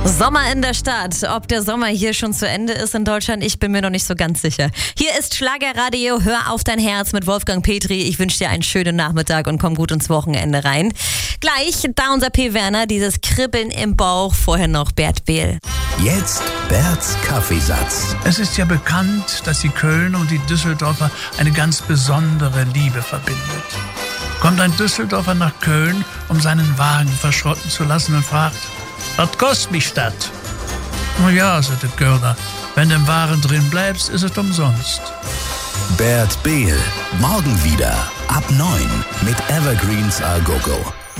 Sommer in der Stadt. Ob der Sommer hier schon zu Ende ist in Deutschland, ich bin mir noch nicht so ganz sicher. Hier ist Schlagerradio, hör auf dein Herz mit Wolfgang Petri. Ich wünsche dir einen schönen Nachmittag und komm gut ins Wochenende rein. Gleich da unser P. Werner, dieses Kribbeln im Bauch, vorher noch Bert Behl. Jetzt Berts Kaffeesatz. Es ist ja bekannt, dass die Kölner und die Düsseldorfer eine ganz besondere Liebe verbindet. Kommt ein Düsseldorfer nach Köln, um seinen Wagen verschrotten zu lassen und fragt: Was kostet mich das? Na ja, sagt der Kölner, wenn du im Wagen drin bleibst, ist es umsonst. Bert Behl, morgen wieder ab 9 mit Evergreens A Go Go.